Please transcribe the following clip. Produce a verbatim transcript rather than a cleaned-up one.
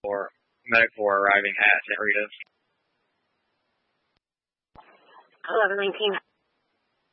for medical arriving at Saint Rita's. eleven nineteen.